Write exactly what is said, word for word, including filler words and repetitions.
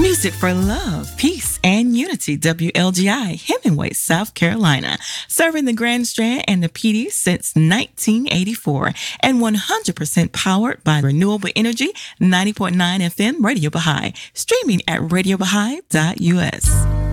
Music for love, peace, and unity. W L G I, Hemingway, South Carolina. Serving the Grand Strand and the P D since nineteen eighty-four. And one hundred percent powered by renewable energy, ninety point nine F M Radio Baha'i. Streaming at radio baha'i dot U S.